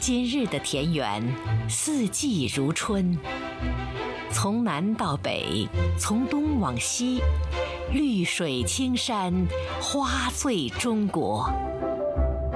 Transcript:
今日的田园，四季如春，从南到北，从东往西，绿水青山，花醉中国。